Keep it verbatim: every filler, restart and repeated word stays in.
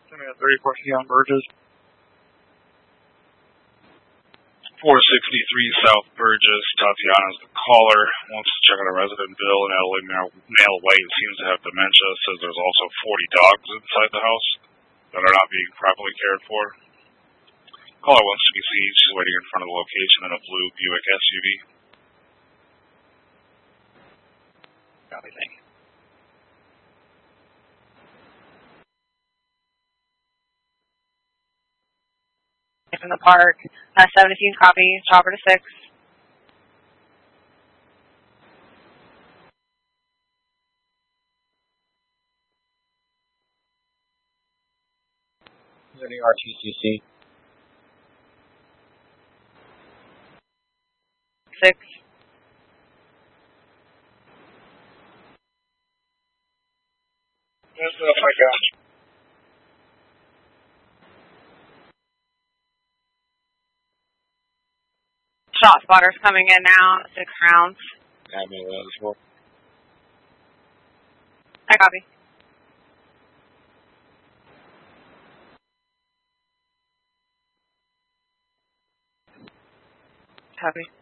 thirty-four feet on Burgess. four sixty-three South Burgess. Tatiana's the caller. Wants to check on a resident bill. An elderly male, male white seems to have dementia. Says there's also forty dogs inside the house that are not being properly cared for. Caller wants to be seen. She's waiting in front of the location in a blue Buick S U V. Copy, thank you. In the park, uh, seventeen copy, chopper to six. Is there any R T C C? Six. Yes, oh my gosh. Shot spotters coming in now, six rounds. Yeah, I mean, that as well. I copy. Copy.